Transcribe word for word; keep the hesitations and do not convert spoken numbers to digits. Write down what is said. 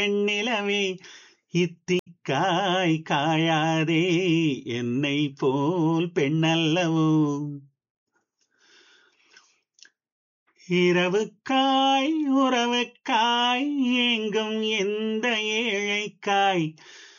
வெண்ணிலவே இத்திக்காய் காயாதே என்னை போல் பெண்ணல்லவோ. இரவுக்காய் உறவுக்காய் ஏங்கும் எந்த ஏழைக்காய்